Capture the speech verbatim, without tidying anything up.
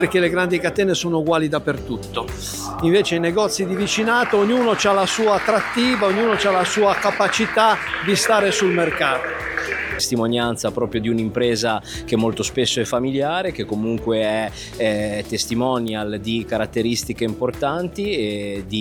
perché le grandi catene sono uguali dappertutto. Invece i negozi di vicinato, ognuno ha la sua attrattiva, ognuno ha la sua capacità di stare sul mercato. Testimonianza proprio di un'impresa che molto spesso è familiare, che comunque è, è testimonial di caratteristiche importanti e di